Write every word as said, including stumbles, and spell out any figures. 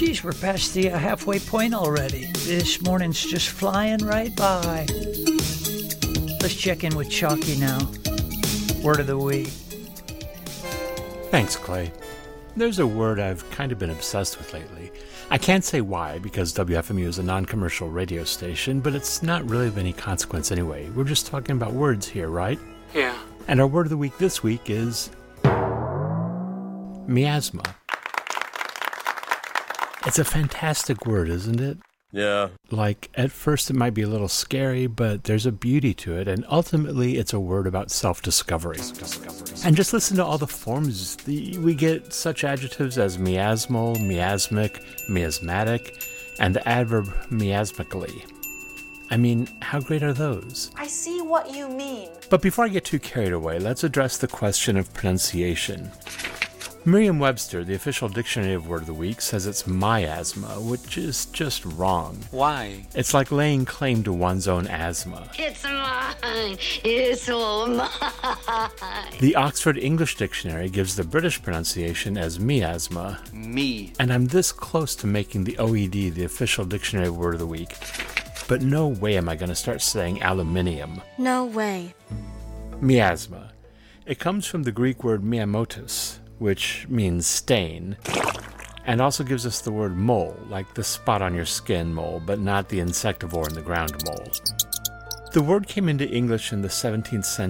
Geez, we're past the uh, halfway point already. This morning's just flying right by. Let's check in with Chalky now. Word of the week. Thanks, Clay. There's a word I've kind of been obsessed with lately. I can't say why, because W F M U is a non-commercial radio station, but it's not really of any consequence anyway. We're just talking about words here, right? Yeah. And our word of the week this week is miasma. It's a fantastic word, isn't it? Yeah. Like, at first it might be a little scary, but there's a beauty to it, and ultimately it's a word about self-discovery. And just listen to all the forms. The, we get such adjectives as miasmal, miasmic, miasmatic, and the adverb miasmically. I mean, how great are those? I see what you mean. But before I get too carried away, let's address the question of pronunciation. Merriam-Webster, the official dictionary of Word of the Week, says it's miasma, which is just wrong. Why? It's like laying claim to one's own asthma. It's mine. It's all mine. The Oxford English Dictionary gives the British pronunciation as miasma. Me. And I'm this close to making the O E D the official dictionary of Word of the Week. But no way am I going to start saying aluminium. No way. Miasma. It comes from the Greek word miamotis, which means stain, and also gives us the word mole, like the spot on your skin mole, but not the insectivore in the ground mole. The word came into English in the seventeenth century